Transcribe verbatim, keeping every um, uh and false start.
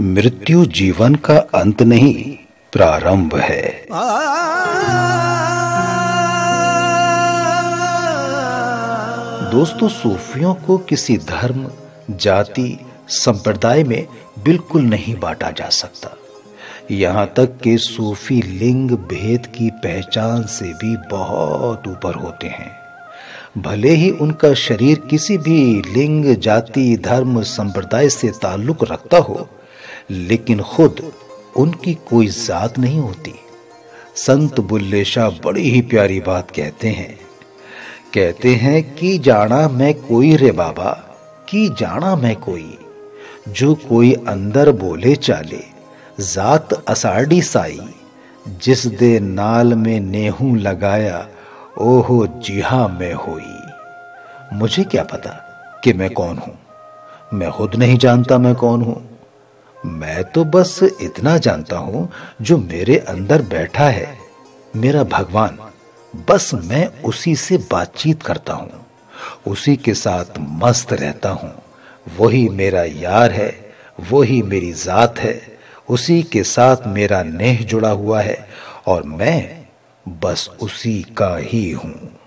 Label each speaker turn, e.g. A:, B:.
A: मृत्यु जीवन का अंत नहीं, प्रारंभ है। दोस्तों, सूफियों को किसी धर्म, जाति, संप्रदाय में बिल्कुल नहीं बांटा जा सकता। यहाँ तक कि सूफी लिंग भेद की पहचान से भी बहुत ऊपर होते हैं। भले ही उनका शरीर किसी भी लिंग, जाति, धर्म, संप्रदाय से ताल्लुक रखता हो, लेकिन खुद उनकी कोई जात नहीं होती। संत बुल्ले शाह बड़ी ही प्यारी बात कहते हैं कहते हैं कि जाना मैं कोई रे बाबा, कि जाना मैं कोई, जो कोई अंदर बोले चाले, जात असाड़ी साई, जिस दे नाल में नेहू लगाया, ओहो जिहा मैं होई। मुझे क्या पता कि मैं कौन हूं, मैं खुद नहीं जानता मैं कौन हूं। मैं तो बस इतना जानता हूं, जो मेरे अंदर बैठा है, मेरा भगवान, बस मैं उसी से बातचीत करता हूं, उसी के साथ मस्त रहता हूं। वही मेरा यार है, वही मेरी जात है, उसी के साथ मेरा नेह जुड़ा हुआ है और मैं बस उसी का ही हूं।